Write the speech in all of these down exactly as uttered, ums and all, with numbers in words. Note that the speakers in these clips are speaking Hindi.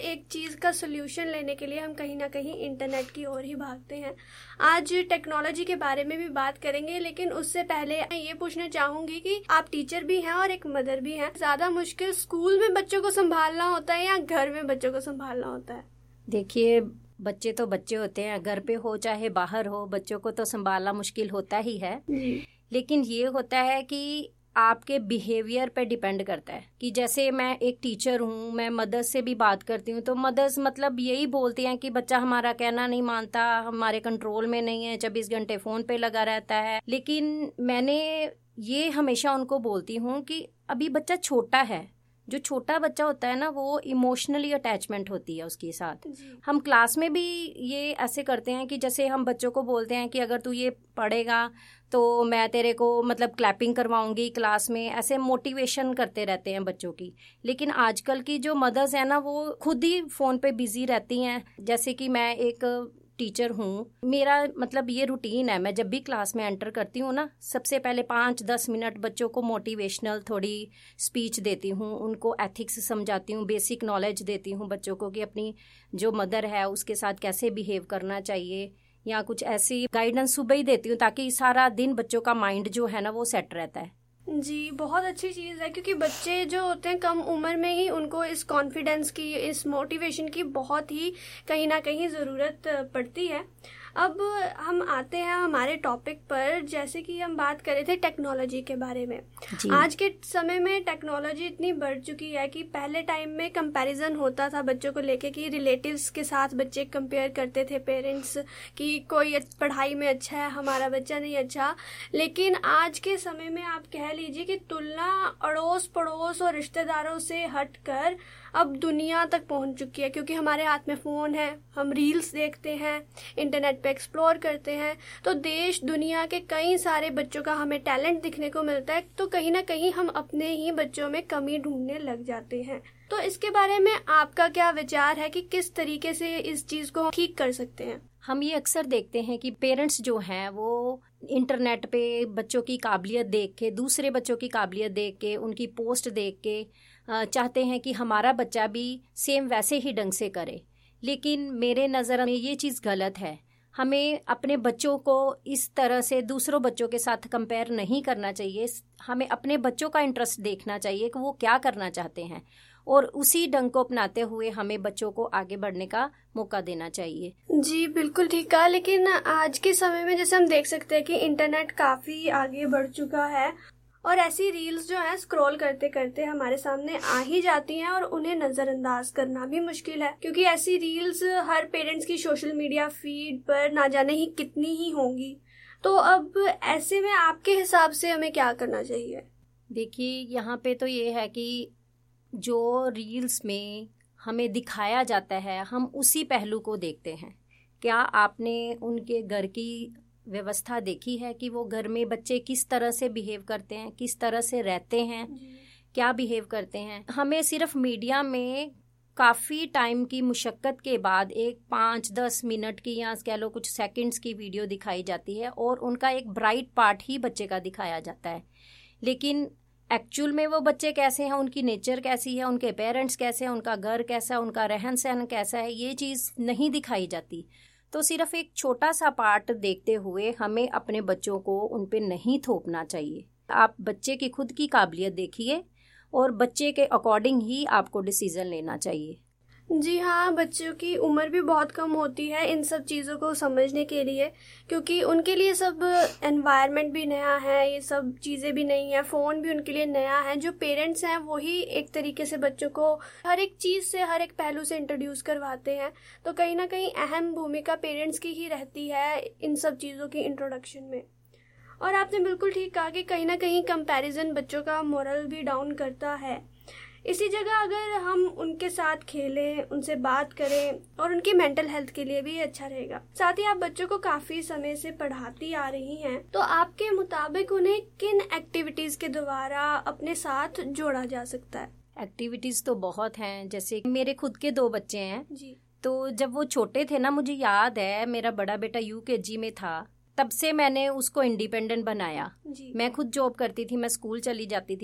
एक चीज़ का सोल्यूशन लेने के लिए हम कहीं ना कहीं इंटरनेट की ओर ही भागते हैं। आज टेक्नोलॉजी के बारे में भी बात करेंगे, लेकिन उससे पहले मैं ये पूछना चाहूंगी कि आप टीचर भी हैं और एक मदर भी हैं, ज़्यादा मुश्किल स्कूल में बच्चों को संभालना होता है या घर में बच्चों को संभालना होता है? देखिए, बच्चे तो बच्चे होते हैं, घर पे हो चाहे बाहर हो, बच्चों को तो संभालना मुश्किल होता ही है। लेकिन ये होता है कि आपके बिहेवियर पे डिपेंड करता है कि जैसे मैं एक टीचर हूँ, मैं मदर्स से भी बात करती हूँ, तो मदर्स मतलब यही बोलती हैं कि बच्चा हमारा कहना नहीं मानता, हमारे कंट्रोल में नहीं है, चौबीस घंटे फोन पे लगा रहता है। लेकिन मैंने ये हमेशा उनको बोलती हूँ कि अभी बच्चा छोटा है, जो छोटा बच्चा होता है ना, वो इमोशनली अटैचमेंट होती है उसके साथ। हम क्लास में भी ये ऐसे करते हैं कि जैसे हम बच्चों को बोलते हैं कि अगर तू ये पढ़ेगा तो मैं तेरे को मतलब क्लैपिंग करवाऊंगी क्लास में, ऐसे मोटिवेशन करते रहते हैं बच्चों की। लेकिन आजकल की जो मदर्स हैं ना, वो खुद ही फ़ोन पे बिजी रहती हैं। जैसे कि मैं एक टीचर हूँ, मेरा मतलब ये रूटीन है, मैं जब भी क्लास में एंटर करती हूँ ना, सबसे पहले पाँच दस मिनट बच्चों को मोटिवेशनल थोड़ी स्पीच देती हूँ, उनको एथिक्स समझाती हूँ, बेसिक नॉलेज देती हूँ बच्चों को कि अपनी जो मदर है उसके साथ कैसे बिहेव करना चाहिए, या कुछ ऐसी गाइडेंस सुबह ही देती हूँ ताकि सारा दिन बच्चों का माइंड जो है ना वो सेट रहता है। जी, बहुत अच्छी चीज़ है, क्योंकि बच्चे जो होते हैं कम उम्र में ही उनको इस कॉन्फिडेंस की, इस मोटिवेशन की बहुत ही कहीं ना कहीं ज़रूरत पड़ती है। अब हम आते हैं हमारे टॉपिक पर, जैसे कि हम बात कर रहे थे टेक्नोलॉजी के बारे में। आज के समय में टेक्नोलॉजी इतनी बढ़ चुकी है कि पहले टाइम में कंपैरिजन होता था बच्चों को लेके कि रिलेटिव्स के साथ बच्चे कंपेयर करते थे, पेरेंट्स की कोई पढ़ाई में अच्छा है, हमारा बच्चा नहीं अच्छा। लेकिन आज के समय में आप कह लीजिए कि तुलना अड़ोस पड़ोस और रिश्तेदारों से हटकर अब दुनिया तक पहुंच चुकी है, क्योंकि हमारे हाथ में फ़ोन है, हम रील्स देखते हैं, इंटरनेट पे एक्सप्लोर करते हैं, तो देश दुनिया के कई सारे बच्चों का हमें टैलेंट दिखने को मिलता है। तो कहीं ना कहीं हम अपने ही बच्चों में कमी ढूंढने लग जाते हैं। तो इसके बारे में आपका क्या विचार है कि किस तरीके से इस चीज़ को ठीक कर सकते हैं? हम ये अक्सर देखते हैं कि पेरेंट्स जो हैं वो इंटरनेट पे बच्चों की काबिलियत देख के, दूसरे बच्चों की काबिलियत देख के, उनकी पोस्ट देख के चाहते हैं कि हमारा बच्चा भी सेम वैसे ही ढंग से करे। लेकिन मेरे नज़र में ये चीज़ गलत है। हमें अपने बच्चों को इस तरह से दूसरों बच्चों के साथ कंपेयर नहीं करना चाहिए। हमें अपने बच्चों का इंटरेस्ट देखना चाहिए कि वो क्या करना चाहते हैं, और उसी ढंग को अपनाते हुए हमें बच्चों को आगे बढ़ने का मौका देना चाहिए। जी बिल्कुल ठीक है। लेकिन आज के समय में जैसे हम देख सकते हैं कि इंटरनेट काफ़ी आगे बढ़ चुका है, और ऐसी रील्स जो है स्क्रॉल करते करते हमारे सामने आ ही जाती हैं, और उन्हें नज़रअंदाज करना भी मुश्किल है, क्योंकि ऐसी रील्स हर पेरेंट्स की सोशल मीडिया फीड पर ना जाने ही कितनी ही होंगी। तो अब ऐसे में आपके हिसाब से हमें क्या करना चाहिए? देखिए, यहाँ पे तो ये है कि जो रील्स में हमें दिखाया जाता है हम उसी पहलू को देखते हैं। क्या आपने उनके घर की व्यवस्था देखी है कि वो घर में बच्चे किस तरह से बिहेव करते हैं, किस तरह से रहते हैं, क्या बिहेव करते हैं? हमें सिर्फ मीडिया में काफ़ी टाइम की मुशक्क़त के बाद एक पाँच दस मिनट की या कह लो कुछ सेकंड्स की वीडियो दिखाई जाती है, और उनका एक ब्राइट पार्ट ही बच्चे का दिखाया जाता है। लेकिन एक्चुअल में वो बच्चे कैसे हैं, उनकी नेचर कैसी है, उनके पेरेंट्स कैसे हैं, उनका घर कैसा है, उनका रहन सहन कैसा है, ये चीज़ नहीं दिखाई जाती। तो सिर्फ एक छोटा सा पार्ट देखते हुए हमें अपने बच्चों को उन पे नहीं थोपना चाहिए। आप बच्चे की खुद की काबिलियत देखिए, और बच्चे के अकॉर्डिंग ही आपको डिसीजन लेना चाहिए। जी हाँ, बच्चों की उम्र भी बहुत कम होती है इन सब चीज़ों को समझने के लिए, क्योंकि उनके लिए सब एनवायरनमेंट भी नया है, ये सब चीज़ें भी नई है, फ़ोन भी उनके लिए नया है। जो पेरेंट्स हैं वही एक तरीके से बच्चों को हर एक चीज़ से, हर एक पहलू से इंट्रोड्यूस करवाते हैं। तो कहीं ना कहीं अहम भूमिका पेरेंट्स की ही रहती है इन सब चीज़ों की इंट्रोडक्शन में। और आपने बिल्कुल ठीक कहा कि कहीं ना कहीं कंपैरिजन बच्चों का मोरल भी डाउन करता है। इसी जगह अगर हम उनके साथ खेलें, उनसे बात करें, और उनकी मेंटल हेल्थ के लिए भी अच्छा रहेगा। साथ ही आप बच्चों को काफी समय से पढ़ाती आ रही हैं, तो आपके मुताबिक उन्हें किन एक्टिविटीज के द्वारा अपने साथ जोड़ा जा सकता है? एक्टिविटीज तो बहुत हैं। जैसे मेरे खुद के दो बच्चे हैं जी, तो जब वो छोटे थे ना, मुझे याद है मेरा बड़ा बेटा यूकेजी में था, तब से मैंने उसको इंडिपेंडेंट बनाया। मैं खुद जॉब करती थी, मैं स्कूल चली जाती थी,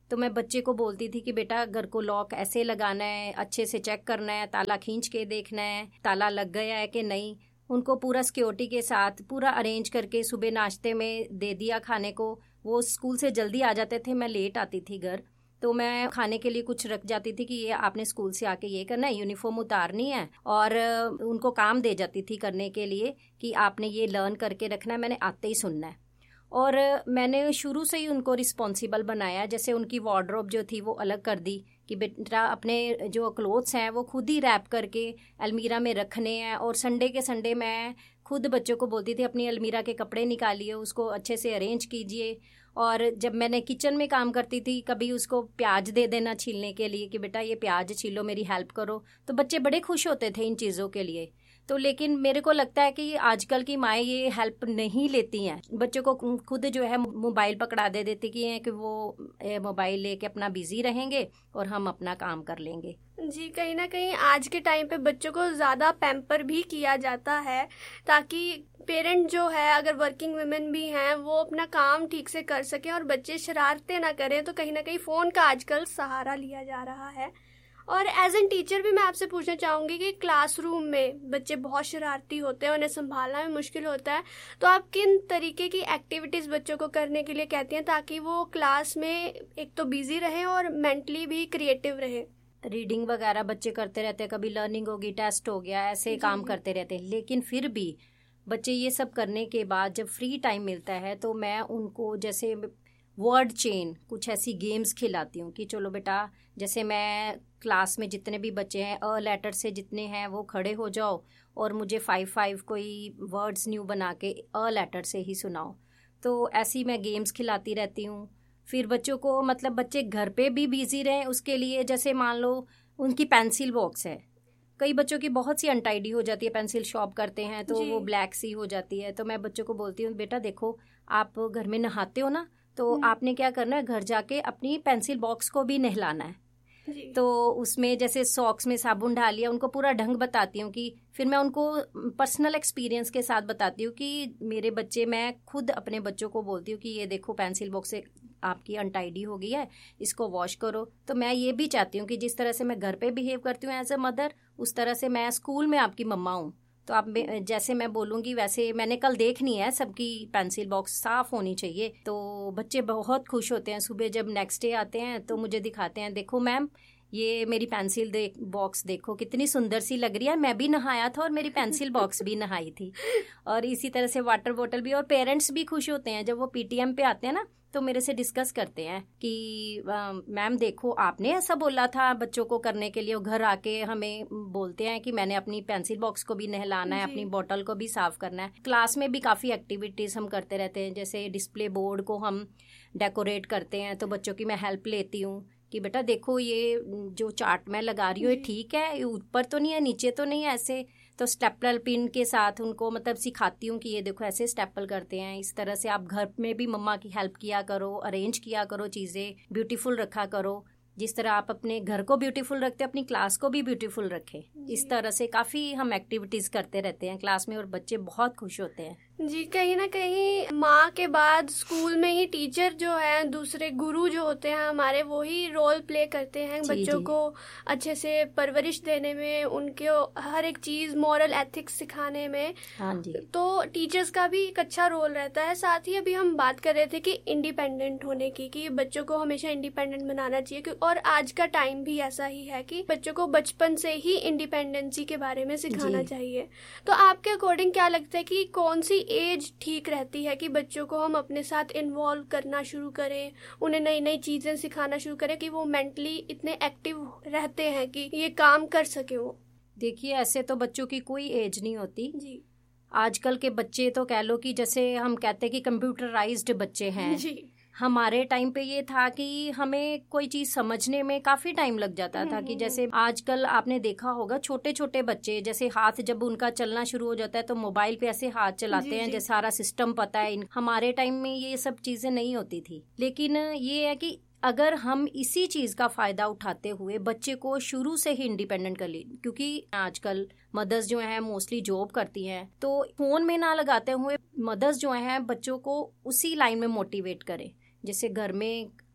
तो मैं बच्चे को बोलती थी कि बेटा घर को लॉक ऐसे लगाना है, अच्छे से चेक करना है, ताला खींच के देखना है ताला लग गया है कि नहीं। उनको पूरा सिक्योरिटी के साथ पूरा अरेंज करके सुबह नाश्ते में दे दिया खाने को। वो स्कूल से जल्दी आ जाते थे, मैं लेट आती थी घर, तो मैं खाने के लिए कुछ रख जाती थी कि ये आपने स्कूल से आके ये करना है, यूनिफॉर्म उतारनी है, और उनको काम दे जाती थी करने के लिए कि आपने ये लर्न करके रखना है, मैंने आते ही सुनना है। और मैंने शुरू से ही उनको रिस्पॉन्सिबल बनाया। जैसे उनकी वार्डरोब जो थी वो अलग कर दी कि बेटा अपने जो क्लोथ्स हैं वो खुद ही रैप करके अलमीरा में रखने हैं। और संडे के संडे मैं खुद बच्चों को बोलती थी अपनी अलमीरा के कपड़े निकालिए, उसको अच्छे से अरेंज कीजिए। और जब मैंने किचन में काम करती थी, कभी उसको प्याज दे देना छीलने के लिए कि बेटा ये प्याज छीलो, मेरी हेल्प करो, तो बच्चे बड़े खुश होते थे इन चीज़ों के लिए। तो लेकिन मेरे को लगता है कि आजकल की माएँ ये हेल्प नहीं लेती हैं, बच्चों को खुद जो है मोबाइल पकड़ा दे देती कि हैं कि वो मोबाइल लेके अपना बिजी रहेंगे और हम अपना काम कर लेंगे। जी, कहीं ना कहीं आज के टाइम पे बच्चों को ज़्यादा पैम्पर भी किया जाता है ताकि पेरेंट जो है, अगर वर्किंग वुमेन भी हैं, वो अपना काम ठीक से कर सकें और बच्चे शरारतें ना करें। तो कहीं ना कहीं फ़ोन का आजकल सहारा लिया जा रहा है। और एज एन टीचर भी मैं आपसे पूछना चाहूँगी कि क्लासरूम में बच्चे बहुत शरारती होते हैं, उन्हें संभालना भी मुश्किल होता है, तो आप किन तरीके की एक्टिविटीज़ बच्चों को करने के लिए कहती हैं ताकि वो क्लास में एक तो बिजी रहें और मेंटली भी क्रिएटिव रहे? रीडिंग वगैरह बच्चे करते रहते हैं, कभी लर्निंग होगी, टेस्ट हो गया, ऐसे काम करते रहते हैं। लेकिन फिर भी बच्चे ये सब करने के बाद जब फ्री टाइम मिलता है तो मैं उनको जैसे वर्ड चेन कुछ ऐसी गेम्स खिलाती हूँ कि चलो बेटा, जैसे मैं क्लास में जितने भी बच्चे हैं अ लेटर से जितने हैं वो खड़े हो जाओ और मुझे फाइव फाइव कोई वर्ड्स न्यू बना के अ लेटर से ही सुनाओ। तो ऐसी मैं गेम्स खिलाती रहती हूँ। फिर बच्चों को मतलब बच्चे घर पे भी बिजी रहें उसके लिए, जैसे मान लो उनकी पेंसिल बॉक्स है, कई बच्चों की बहुत सी अनटाइडी हो जाती है, पेंसिल शॉर्प करते हैं तो वो ब्लैक सी हो जाती है। तो मैं बच्चों को बोलती हूँ बेटा देखो, आप घर में नहाते हो ना, तो आपने क्या करना है, घर जाके अपनी पेंसिल बॉक्स को भी नहलाना है। तो उसमें जैसे सॉक्स में साबुन डालिए, उनको पूरा ढंग बताती हूँ कि फिर मैं उनको पर्सनल एक्सपीरियंस के साथ बताती हूँ कि मेरे बच्चे, मैं खुद अपने बच्चों को बोलती हूँ कि ये देखो पेंसिल बॉक्स से आपकी अनटाइडी हो गई है, इसको वॉश करो। तो मैं ये भी चाहती हूँ कि जिस तरह से मैं घर पे बिहेव करती हूँ एज अ मदर, उस तरह से मैं स्कूल में आपकी मम्मा हूँ, तो आप जैसे मैं बोलूँगी वैसे मैंने कल देखनी है, सबकी पेंसिल बॉक्स साफ होनी चाहिए। तो बच्चे बहुत खुश होते हैं, सुबह जब नेक्स्ट डे आते हैं तो मुझे दिखाते हैं, देखो मैम ये मेरी पेंसिल देख बॉक्स देखो कितनी सुंदर सी लग रही है, मैं भी नहाया था और मेरी पेंसिल बॉक्स भी नहाई थी। और इसी तरह से वाटर बोतल भी। और पेरेंट्स भी खुश होते हैं जब वो पीटीएम पे आते हैं ना, तो मेरे से डिस्कस करते हैं कि मैम देखो आपने ऐसा बोला था बच्चों को करने के लिए, वो घर आके हमें बोलते हैं कि मैंने अपनी पेंसिल बॉक्स को भी नहलाना है, अपनी बोतल को भी साफ करना है। क्लास में भी काफ़ी एक्टिविटीज़ हम करते रहते हैं, जैसे डिस्प्ले बोर्ड को हम डेकोरेट करते हैं, तो बच्चों की मैं हेल्प लेती हूँ कि बेटा देखो ये जो चार्ट मैं लगा रही हूँ ये ठीक है, ऊपर तो नहीं है, नीचे तो नहीं है, ऐसे। तो स्टेपल पिन के साथ उनको मतलब सिखाती हूँ कि ये देखो ऐसे स्टेपल करते हैं। इस तरह से आप घर में भी मम्मा की हेल्प किया करो, अरेंज किया करो, चीज़ें ब्यूटीफुल रखा करो। जिस तरह आप अपने घर को ब्यूटीफुल रखते हैं, अपनी क्लास को भी ब्यूटीफुल रखें। इस तरह से काफ़ी हम एक्टिविटीज़ करते रहते हैं क्लास में और बच्चे बहुत खुश होते हैं। जी, कहीं ना कहीं माँ के बाद स्कूल में ही टीचर जो है, दूसरे गुरु जो होते हैं हमारे, वो ही रोल प्ले करते हैं बच्चों को अच्छे से परवरिश देने में, उनके हर एक चीज़ मॉरल एथिक्स सिखाने में। हाँ जी। तो टीचर्स का भी एक अच्छा रोल रहता है। साथ ही अभी हम बात कर रहे थे कि इंडिपेंडेंट होने की, कि बच्चों को हमेशा इंडिपेंडेंट बनाना चाहिए, और आज का टाइम भी ऐसा ही है कि बच्चों को बचपन से ही इंडिपेंडेंसी के बारे में सिखाना चाहिए। तो आपके अकॉर्डिंग क्या लगता है कि कौन सी एज ठीक रहती है कि बच्चों को हम अपने साथ इन्वॉल्व करना शुरू करें, उन्हें नई नई चीजें सिखाना शुरू करें कि वो मेंटली इतने एक्टिव रहते हैं कि ये काम कर सके वो? देखिए, ऐसे तो बच्चों की कोई एज नहीं होती जी। आजकल के बच्चे तो कह लो कि जैसे हम कहते हैं कि कंप्यूटराइज्ड बच्चे हैं जी। हमारे टाइम पे ये था कि हमें कोई चीज समझने में काफी टाइम लग जाता था, कि जैसे आजकल आपने देखा होगा छोटे छोटे बच्चे जैसे हाथ जब उनका चलना शुरू हो जाता है तो मोबाइल पे ऐसे हाथ चलाते हैं जैसे सारा सिस्टम पता है। हमारे टाइम में ये सब चीजें नहीं होती थी। लेकिन ये है कि अगर हम इसी चीज का फायदा उठाते हुए बच्चे को शुरू से ही इंडिपेंडेंट कर ले, क्योंकि आजकल मदर्स जो हैं मोस्टली जॉब करती हैं, तो फोन में ना लगाते हुए मदर्स जो हैं बच्चों को उसी लाइन में मोटिवेट करें। जैसे घर में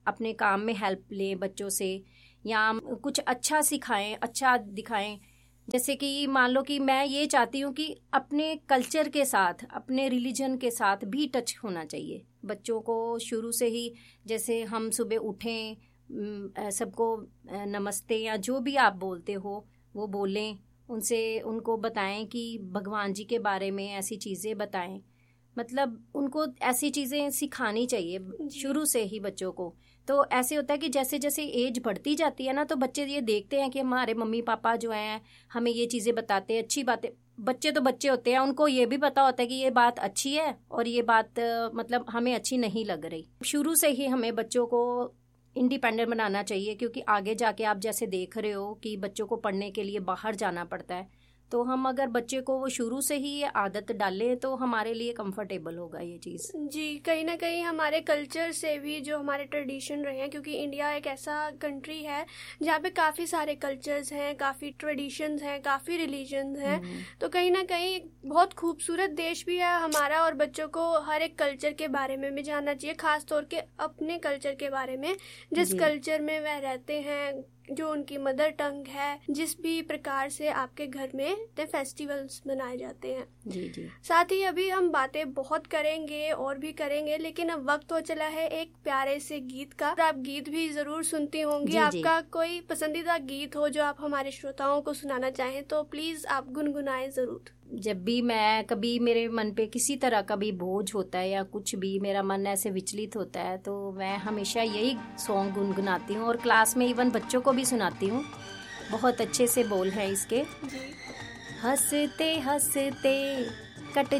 अपने काम में हेल्प लें बच्चों से, या कुछ अच्छा सिखाएं, अच्छा दिखाएं। जैसे कि मान लो कि मैं ये चाहती हूँ कि अपने कल्चर के साथ, अपने रिलीजन के साथ भी टच होना चाहिए बच्चों को शुरू से ही। जैसे हम सुबह उठें, सबको नमस्ते या जो भी आप बोलते हो वो बोलें, उनसे उनको बताएं कि भगवान जी के बारे में ऐसी चीज़ें बताएं। मतलब उनको ऐसी चीज़ें सिखानी चाहिए शुरू से ही बच्चों को। तो ऐसे होता है कि जैसे जैसे एज बढ़ती जाती है ना, तो बच्चे ये देखते हैं कि हमारे मम्मी पापा जो हैं हमें ये चीज़ें बताते हैं, अच्छी बातें। बच्चे तो बच्चे होते हैं, उनको ये भी पता होता है कि ये बात अच्छी है और ये बात मतलब हमें अच्छी नहीं लग रही। शुरू से ही हमें बच्चों को इंडिपेंडेंट बनाना चाहिए, क्योंकि आगे जाके आप जैसे देख रहे हो कि बच्चों को पढ़ने के लिए बाहर जाना पड़ता है। तो हम अगर बच्चे को वो शुरू से ही ये आदत डालें तो हमारे लिए कंफर्टेबल होगा ये चीज़। जी, कहीं ना कहीं हमारे कल्चर से भी जो हमारे ट्रेडिशन रहे हैं, क्योंकि इंडिया एक ऐसा कंट्री है जहाँ पे काफ़ी सारे कल्चर्स हैं, काफ़ी ट्रेडिशंस हैं, काफ़ी रिलीजन्स हैं। तो कहीं ना कहीं बहुत खूबसूरत देश भी है हमारा, और बच्चों को हर एक कल्चर के बारे में भी जानना चाहिए, खास तौर के अपने कल्चर के बारे में, जिस कल्चर में वह रहते हैं, जो उनकी मदर टंग है, जिस भी प्रकार से आपके घर में फेस्टिवल्स मनाए जाते हैं। जी जी। साथ ही अभी हम बातें बहुत करेंगे और भी करेंगे, लेकिन अब वक्त हो चला है एक प्यारे से गीत का। आप गीत भी जरूर सुनती होंगी। आपका कोई पसंदीदा गीत हो जो आप हमारे श्रोताओं को सुनाना चाहें तो प्लीज आप गुनगुनाएं जरूर। जब भी मैं कभी मेरे मन पे किसी तरह का भी बोझ होता है या कुछ भी मेरा मन ऐसे विचलित होता है, तो मैं हमेशा यही सॉन्ग गुनगुनाती हूँ और क्लास में इवन बच्चों को भी सुनाती हूँ। बहुत अच्छे से बोल है इसके। हंसते हंसते कट